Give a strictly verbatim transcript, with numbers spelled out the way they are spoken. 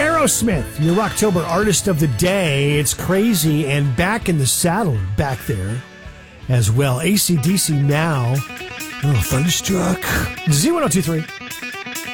Aerosmith, your Rocktober Artist of the Day. It's Crazy and Back in the Saddle back there as well. A C D C now. Oh, Thunderstruck. Z one oh two three.